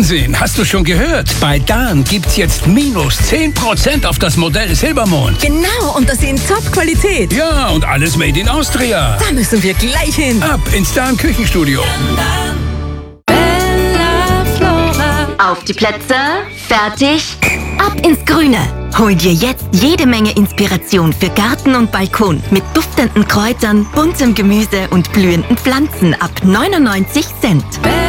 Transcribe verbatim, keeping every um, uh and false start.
Wahnsinn, hast du schon gehört? Bei Dahn gibt's jetzt minus zehn Prozent auf das Modell Silbermond. Genau, und das in Top-Qualität. Ja, und alles made in Austria. Da müssen wir gleich hin. Ab ins Dahn Küchenstudio. Auf die Plätze, fertig, ab ins Grüne. Hol dir jetzt jede Menge Inspiration für Garten und Balkon mit duftenden Kräutern, buntem Gemüse und blühenden Pflanzen ab neunundneunzig Cent.